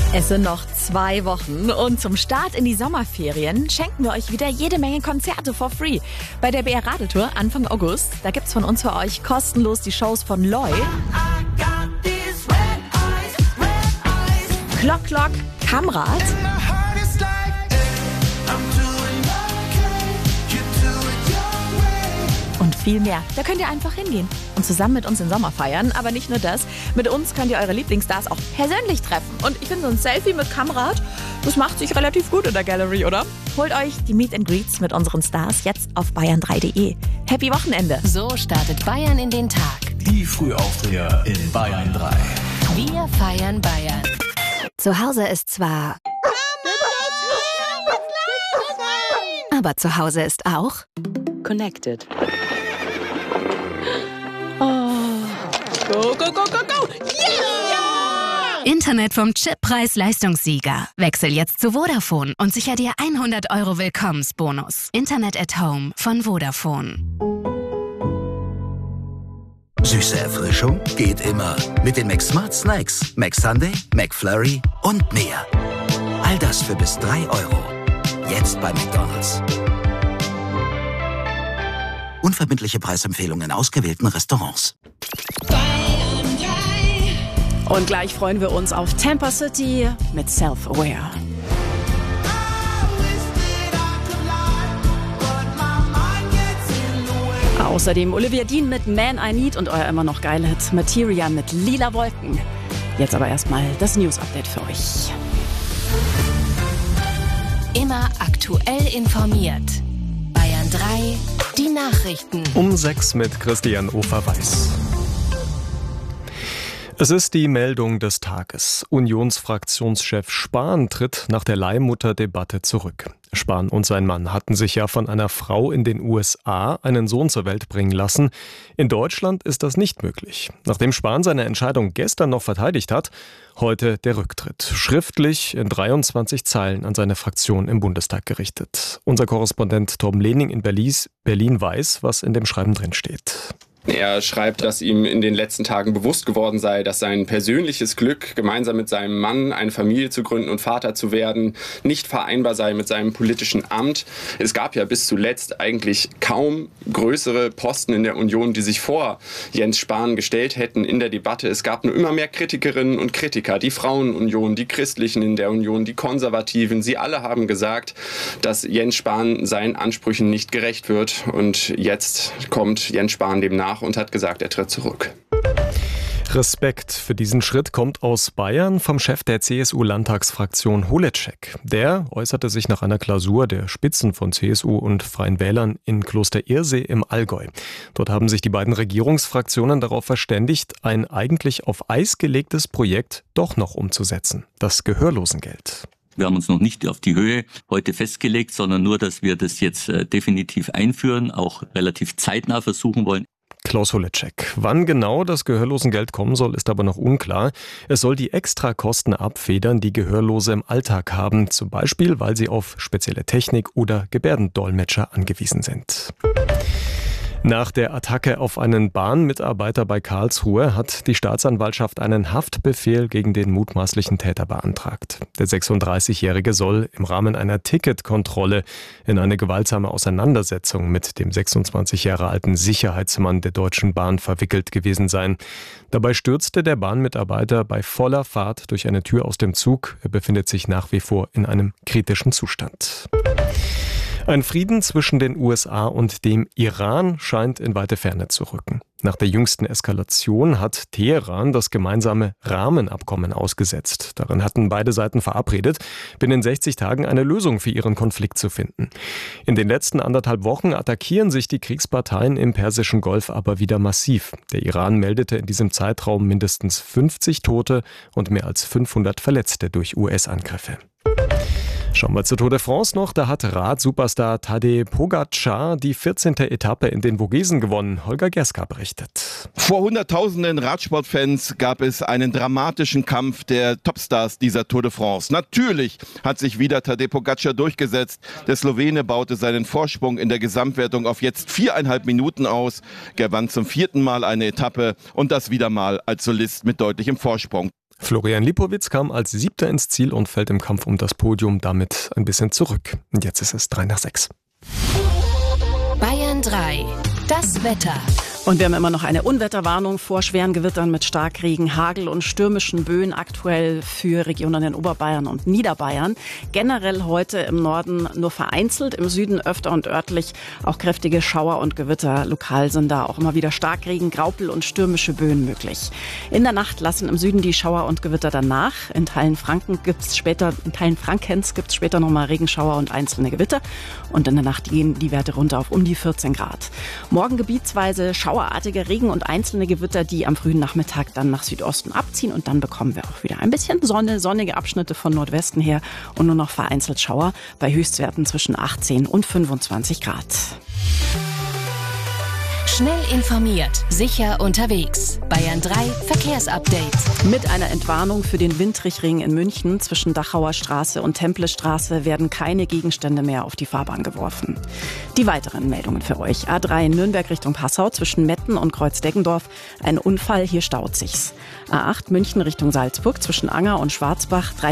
Es sind noch 2 Wochen und zum Start in die Sommerferien schenken wir euch wieder jede Menge Konzerte for free. Bei der BR Radeltour Anfang August, da gibt's von uns für euch kostenlos die Shows von Loy, Clock Clock, Kamrat und viel mehr. Da könnt ihr einfach hingehen und zusammen mit uns den Sommer feiern. Aber nicht nur das, mit uns könnt ihr eure Lieblingsstars auch persönlich treffen. Und ich finde, so ein Selfie mit Kamrat, das macht sich relativ gut in der Gallery, oder? Holt euch die Meet and Greets mit unseren Stars jetzt auf bayern3.de. Happy Wochenende! So startet Bayern in den Tag. Die Frühaufsteher in Bayern 3. Wir feiern Bayern. Zu Hause ist zwar... aber zu Hause ist auch... Connected. Go, go, go, go, go! Yeah! Internet vom Chip Preis-Leistungssieger. Wechsel jetzt zu Vodafone und sicher dir 100 € Willkommensbonus. Internet at Home von Vodafone. Süße Erfrischung geht immer. Mit den McSmart Snacks, McSunday, McFlurry und mehr. All das für bis 3 €. Jetzt bei McDonald's. Unverbindliche Preisempfehlungen in ausgewählten Restaurants. Und gleich freuen wir uns auf Tampa City mit Self-Aware. Außerdem Olivia Dean mit Man I Need und euer immer noch geile Hit Materia mit Lila Wolken. Jetzt aber erstmal das News-Update für euch. Immer aktuell informiert. Bayern 3, die Nachrichten. Um 6 mit Christian Ofer-Weiß. Es ist die Meldung des Tages. Unionsfraktionschef Spahn tritt nach der Leihmutter-Debatte zurück. Spahn und sein Mann hatten sich ja von einer Frau in den USA einen Sohn zur Welt bringen lassen. In Deutschland ist das nicht möglich. Nachdem Spahn seine Entscheidung gestern noch verteidigt hat, heute der Rücktritt. Schriftlich in 23 Zeilen an seine Fraktion im Bundestag gerichtet. Unser Korrespondent Torben Lehning in Berlin weiß, was in dem Schreiben drin steht. Er schreibt, dass ihm in den letzten Tagen bewusst geworden sei, dass sein persönliches Glück, gemeinsam mit seinem Mann eine Familie zu gründen und Vater zu werden, nicht vereinbar sei mit seinem politischen Amt. Es gab ja bis zuletzt eigentlich kaum größere Posten in der Union, die sich vor Jens Spahn gestellt hätten in der Debatte. Es gab nur immer mehr Kritikerinnen und Kritiker, die Frauenunion, die Christlichen in der Union, die Konservativen. Sie alle haben gesagt, dass Jens Spahn seinen Ansprüchen nicht gerecht wird. Und jetzt kommt Jens Spahn dem nach und hat gesagt, er tritt zurück. Respekt für diesen Schritt kommt aus Bayern vom Chef der CSU-Landtagsfraktion Holecek. Der äußerte sich nach einer Klausur der Spitzen von CSU und Freien Wählern in Kloster Irsee im Allgäu. Dort haben sich die beiden Regierungsfraktionen darauf verständigt, ein eigentlich auf Eis gelegtes Projekt doch noch umzusetzen: das Gehörlosengeld. Wir haben uns noch nicht auf die Höhe heute festgelegt, sondern nur, dass wir das jetzt definitiv einführen, auch relativ zeitnah versuchen wollen. Klaus Holecek. Wann genau das Gehörlosengeld kommen soll, ist aber noch unklar. Es soll die Extrakosten abfedern, die Gehörlose im Alltag haben, zum Beispiel, weil sie auf spezielle Technik oder Gebärdendolmetscher angewiesen sind. Nach der Attacke auf einen Bahnmitarbeiter bei Karlsruhe hat die Staatsanwaltschaft einen Haftbefehl gegen den mutmaßlichen Täter beantragt. Der 36-Jährige soll im Rahmen einer Ticketkontrolle in eine gewaltsame Auseinandersetzung mit dem 26 Jahre alten Sicherheitsmann der Deutschen Bahn verwickelt gewesen sein. Dabei stürzte der Bahnmitarbeiter bei voller Fahrt durch eine Tür aus dem Zug. Er befindet sich nach wie vor in einem kritischen Zustand. Ein Frieden zwischen den USA und dem Iran scheint in weite Ferne zu rücken. Nach der jüngsten Eskalation hat Teheran das gemeinsame Rahmenabkommen ausgesetzt. Darin hatten beide Seiten verabredet, binnen 60 Tagen eine Lösung für ihren Konflikt zu finden. In den letzten 1,5 Wochen attackieren sich die Kriegsparteien im Persischen Golf aber wieder massiv. Der Iran meldete in diesem Zeitraum mindestens 50 Tote und mehr als 500 Verletzte durch US-Angriffe. Schauen wir zur Tour de France noch. Da hat Rad-Superstar Tadej Pogačar die 14. Etappe in den Vogesen gewonnen. Holger Gerska berichtet. Vor Hunderttausenden Radsportfans gab es einen dramatischen Kampf der Topstars dieser Tour de France. Natürlich hat sich wieder Tadej Pogačar durchgesetzt. Der Slowene baute seinen Vorsprung in der Gesamtwertung auf jetzt 4,5 Minuten aus, gewann zum 4. Mal eine Etappe und das wieder mal als Solist mit deutlichem Vorsprung. Florian Lipowitz kam als 7. ins Ziel und fällt im Kampf um das Podium damit ein bisschen zurück. Und jetzt ist es 3:06. Bayern 3. Das Wetter. Und wir haben immer noch eine Unwetterwarnung vor schweren Gewittern mit Starkregen, Hagel und stürmischen Böen aktuell für Regionen in Oberbayern und Niederbayern. Generell heute im Norden nur vereinzelt, im Süden öfter und örtlich auch kräftige Schauer und Gewitter. Lokal sind da auch immer wieder Starkregen, Graupel und stürmische Böen möglich. In der Nacht lassen im Süden die Schauer und Gewitter dann nach. In Teilen Frankens gibt's später nochmal Regenschauer und einzelne Gewitter. Und in der Nacht gehen die Werte runter auf um die 14 Grad. Morgen gebietsweise schauerartige Regen und einzelne Gewitter, die am frühen Nachmittag dann nach Südosten abziehen. Und dann bekommen wir auch wieder ein bisschen Sonne, sonnige Abschnitte von Nordwesten her und nur noch vereinzelt Schauer bei Höchstwerten zwischen 18 und 25 Grad. Schnell informiert, sicher unterwegs. Bayern 3 Verkehrsupdate. Mit einer Entwarnung für den Windrichring in München zwischen Dachauer Straße und Temple-Straße werden keine Gegenstände mehr auf die Fahrbahn geworfen. Die weiteren Meldungen für euch. A3 Nürnberg Richtung Passau zwischen Metten und Kreuzdeggendorf. Ein Unfall, hier staut sich's. A8 München Richtung Salzburg zwischen Anger und Schwarzbach.